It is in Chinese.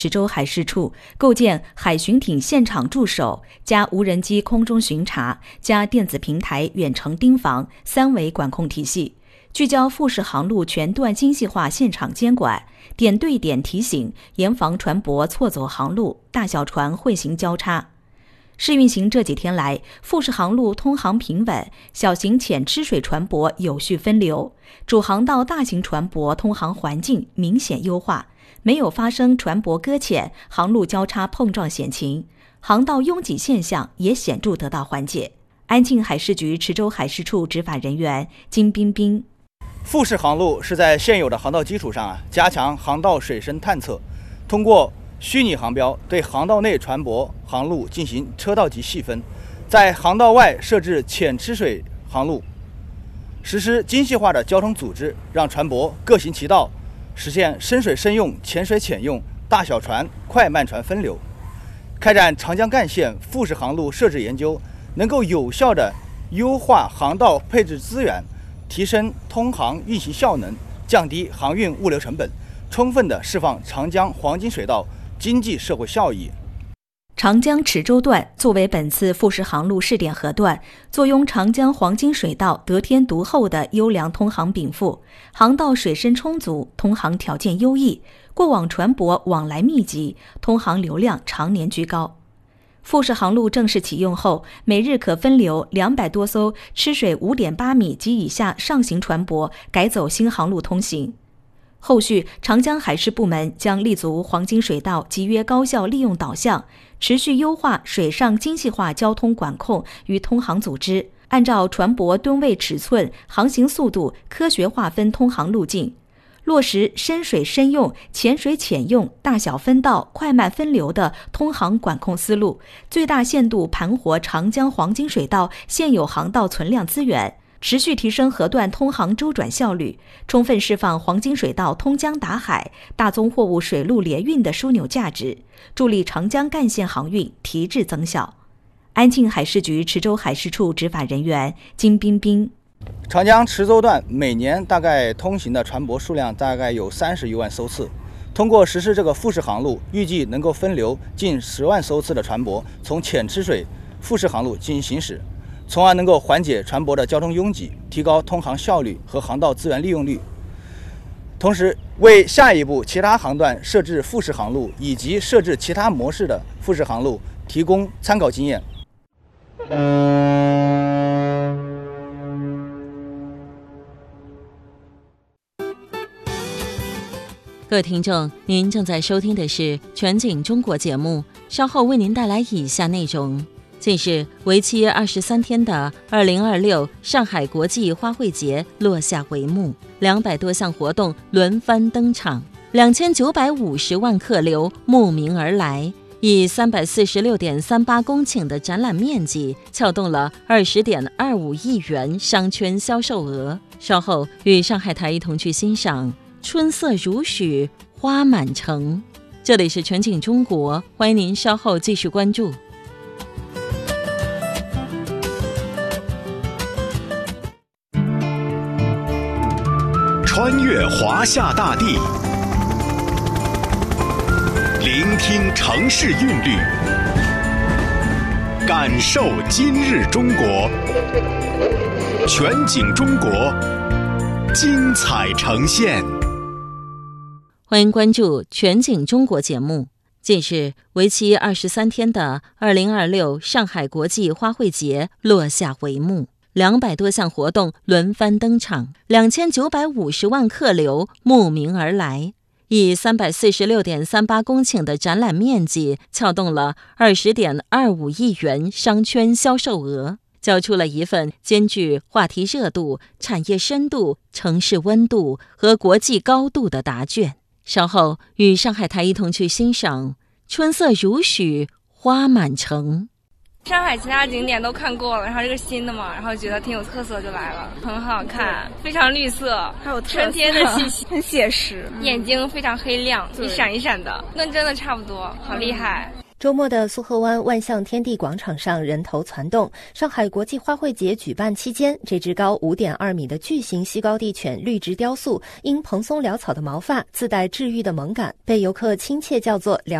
池州海事处构建海巡艇现场驻守加无人机空中巡查加电子平台远程盯防3维管控体系，聚焦富士航路全段精细化现场监管，点对点提醒，严防船舶错走航路、大小船混行交叉。试运行这几天来，富士航路通航平稳，小型浅吃水船舶有序分流，主航道大型船舶通航环境明显优化，没有发生船舶搁浅、航路交叉碰撞险情，航道拥挤现象也显著得到缓解。安庆海事局池州海事处执法人员金彬彬： 富士航路是在现有的航道基础上加强航道水深探测，通过虚拟航标对航道内船舶航路进行车道级细分，在航道外设置浅吃水航路，实施精细化的交通组织，让船舶各行其道，实现深水深用、浅水浅用、大小船、快慢船分流。开展长江干线富士航路设置研究，能够有效地优化航道配置资源，提升通航运行效能，降低航运物流成本，充分地释放长江黄金水道经济社会效益。 长江池州段作为本次富士航路试点河段，坐拥长江黄金水道得天独厚的优良通航禀赋，航道水深充足，通航条件优异，过往船舶往来密集，通航流量常年居高。富士航路正式启用后，每日可分流200多艘吃水5.8米及以下上行船舶改走新航路通行。后续，长江海事部门将立足黄金水道集约高效利用导向，持续优化水上精细化交通管控与通航组织，按照船舶吨位尺寸、航行速度科学划分通航路径，落实深水深用、浅水浅用、大小分道、快慢分流的通航管控思路，最大限度盘活长江黄金水道现有航道存量资源，持续提升河段通航周转效率，充分释放黄金水道通江达海、大宗货物水陆联运的枢纽价值，助力长江干线航运提质增效。安庆海事局池州海事处执法人员金彬彬： 长江池州段每年大概通行的船舶数量大概有30余万艘次，通过实施这个富士航路，预计能够分流近10万艘次的船舶从浅吃水富士航路进行行驶，从而能够缓解船舶的交通拥挤，提高通航效率和航道资源利用率，同时为下一步其他航段设置富士航路以及设置其他模式的富士航路提供参考经验。 各位听众，您正在收听的是全景中国节目，稍后为您带来以下内容。近日，为期23天的2026上海国际花卉节落下帷幕，200多项活动轮番登场，2950万客流慕名而来，以346.38公顷的展览面积撬动了20.25亿元商圈销售额。稍后与上海台一同去欣赏春色如许，花满城。这里是全景中国，欢迎您稍后继续关注。 穿越华夏大地，聆听城市韵律，感受今日中国。全景中国，精彩呈现。 欢迎关注全景中国节目。近日，为期23天的2026上海国际花卉节落下帷幕，200多项活动轮番登场，2950万客流慕名而来，以346.38公顷的展览面积撬动了20.25亿元商圈销售额，交出了一份兼具话题热度、产业深度、城市温度和国际高度的答卷。稍后与上海台一同去欣赏春色如许，花满城。 上海其他景点都看过了，然后这个新的嘛，然后觉得挺有特色就来了，很好看，非常绿色，还有春天的气息，很写实，眼睛非常黑亮，一闪一闪的，跟真的差不多，好厉害。 周末的苏河湾万象天地广场上人头攒动。上海国际花卉节举办期间，这只高5.2米的巨型西高地犬绿植雕塑，因蓬松潦草的毛发自带治愈的萌感，被游客亲切叫做